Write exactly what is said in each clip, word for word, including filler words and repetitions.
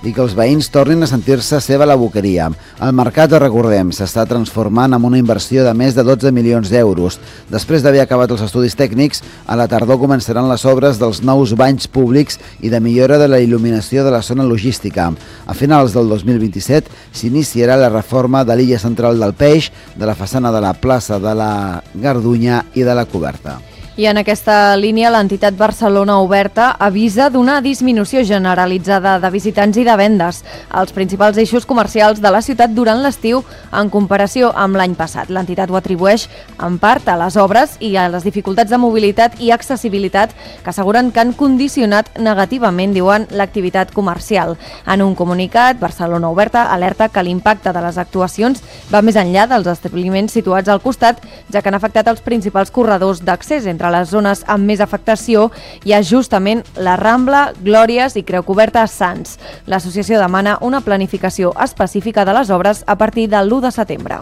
i que els veïns tornin a sentir-se seva la Boqueria. El mercat, recordem, s'està transformant en una inversió de més de dotze milions d'euros. Després d'haver acabat els estudis tècnics, a la tardor començaran les obres dels nous banys públics i de millora de la il·luminació de la zona logística. A finals del dos mil vint-i-set s'iniciarà la reforma de l'illa central del Peix, de la façana de la plaça de la Gardunya i de la coberta. I en aquesta línia, l'entitat Barcelona Oberta avisa d'una disminució generalitzada de visitants i de vendes als principals eixos comercials de la ciutat durant l'estiu en comparació amb l'any passat. L'entitat ho atribueix en part a les obres i a les dificultats de mobilitat i accessibilitat que asseguren que han condicionat negativament, diuen, l'activitat comercial. En un comunicat, Barcelona Oberta alerta que l'impacte de les actuacions va més enllà dels establiments situats al costat, ja que han afectat els principals corredors d'accés. Entre a les zones amb més afectació hi ha justament la Rambla, Glòries i Creu Coberta Sants. L'associació demana una planificació específica de les obres a partir de l'u de setembre.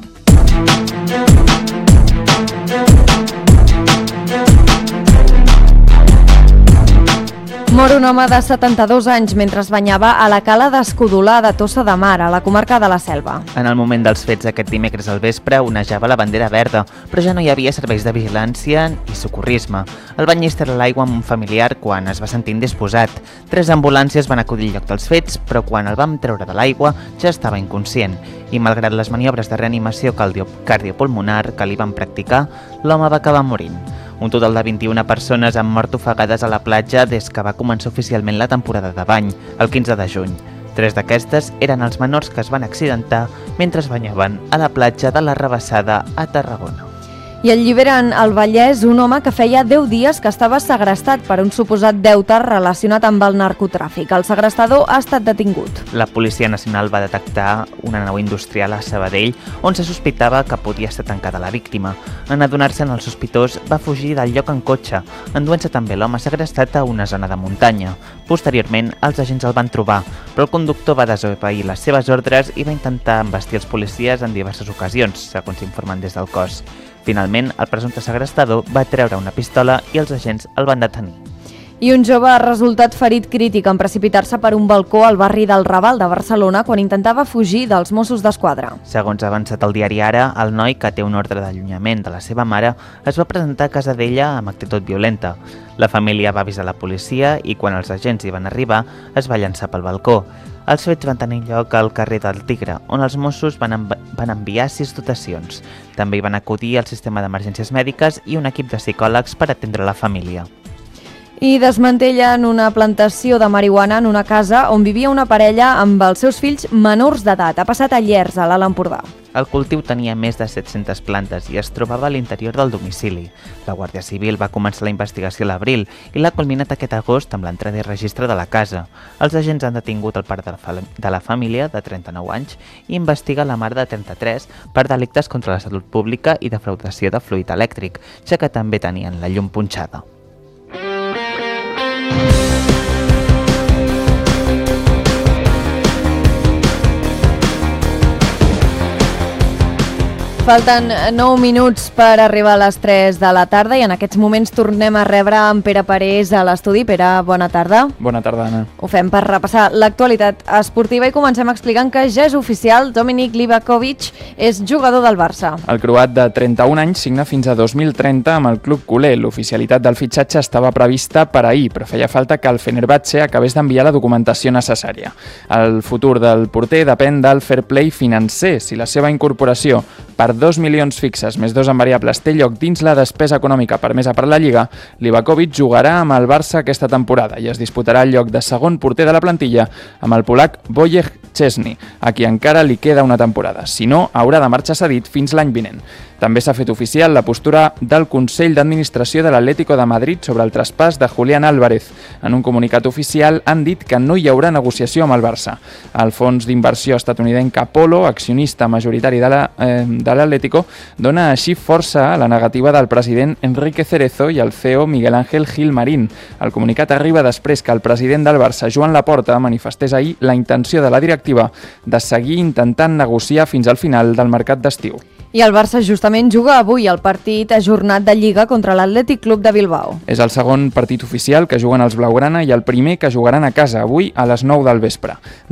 Mor un home de setanta-dos anys mentre es banyava a la cala d'Escudolà de Tossa de Mar, a la comarca de la Selva. En el moment dels fets aquest dimecres al vespre onejava la bandera verda, però ja no hi havia serveis de vigilància i socorrisme. El banyista era a l'aigua amb un familiar quan es va sentir indisposat. Tres ambulàncies van acudir al lloc dels fets, però quan el vam treure de l'aigua ja estava inconscient. I malgrat les maniobres de reanimació cardiopulmonar que li van practicar, l'home va acabar morint. Un total de vint-i-una persones han mort ofegades a la platja des que va començar oficialment la temporada de bany, el quinze de juny. Tres d'aquestes eren els menors que es van accidentar mentre es banyaven a la platja de la Rabassada a Tarragona. I alliberen al Vallès un home que feia deu dies que estava segrestat per un suposat deute relacionat amb el narcotràfic. El segrestador ha estat detingut. La Policia Nacional va detectar una nau industrial a Sabadell on se sospitava que podia estar tancada la víctima. En adonar-se'n, el sospitós va fugir del lloc en cotxe, enduent-se també l'home segrestat a una zona de muntanya. Posteriorment, els agents el van trobar, però el conductor va desobeir les seves ordres i va intentar embestir els policies en diverses ocasions, segons informen des del cos. Finalment, el presumpte segrestador va treure una pistola i els agents el van detenir. I un jove ha resultat ferit crític en precipitar-se per un balcó al barri del Raval de Barcelona quan intentava fugir dels Mossos d'Esquadra. Segons ha avançat el diari Ara, el noi, que té un ordre d'allunyament de la seva mare, es va presentar a casa d'ella amb actitud violenta. La família va avisar la policia i quan els agents hi van arribar es va llançar pel balcó. Els fets van tenir lloc al carrer del Tigre, on els Mossos van, env van enviar sis dotacions. També hi van acudir el sistema d'emergències mèdiques i un equip de psicòlegs per atendre la família. I desmantellen una plantació de marihuana en una casa on vivia una parella amb els seus fills menors d'edat. Ha passat a Llers, a l'Alt Empordà. El cultiu tenia més de set-centes plantes i es trobava a l'interior del domicili. La Guàrdia Civil va començar la investigació a l'abril i l'ha culminat aquest agost amb l'entrada i registre de la casa. Els agents han detingut el pare de la, fa de la família, de trenta-nou anys, i investiga la mare de trenta-tres per delictes contra la salut pública i defraudació de fluid elèctric, ja que també tenien la llum punxada. Falten nou minuts per arribar a les tres de la tarda i en aquests moments tornem a rebre en Pere Parés a l'estudi. Pere, bona tarda. Bona tarda, Anna. Ho fem per repassar l'actualitat esportiva i comencem explicant que ja és oficial, Dominik Livakovic és jugador del Barça. El croat de trenta-un anys signa fins a dos mil trenta amb el club culer. L'oficialitat del fitxatge estava prevista per ahir, però feia falta que el Fenerbahçe acabés d'enviar la documentació necessària. El futur del porter depèn del fair play financer. Si la seva incorporació per dos milions fixes més dos en variables té lloc dins la despesa econòmica permesa per la Lliga, Livakovic jugarà amb el Barça aquesta temporada i es disputarà el lloc de segon porter de la plantilla amb el polac Wojciech Szczesny, a qui encara li queda una temporada. Si no, haurà de marxar cedit fins l'any vinent. També s'ha fet oficial la postura del Consell d'Administració de l'Atlético de Madrid sobre el traspàs de Julián Álvarez. En un comunicat oficial han dit que no hi haurà negociació amb el Barça. El fons d'inversió estatunidenc Apollo, accionista majoritari de l'Atlético, eh, dona així força a la negativa del president Enrique Cerezo i el C E O Miguel Ángel Gil Marín. El comunicat arriba després que el president del Barça, Joan Laporta, manifestés ahir la intenció de la directiva de seguir intentant negociar fins al final del mercat d'estiu. I el Barça justament juga avui el partit ajornat de Lliga contra l'Atlètic Club de Bilbao. És el segon partit oficial que juguen els blaugrana i el primer que jugaran a casa avui a les nou del vespre.